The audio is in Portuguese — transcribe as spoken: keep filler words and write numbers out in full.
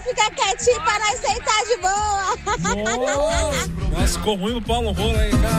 fica quietinho pra nós sentar de boa. Nossa, ficou ruim o Paulo Rola aí, cara.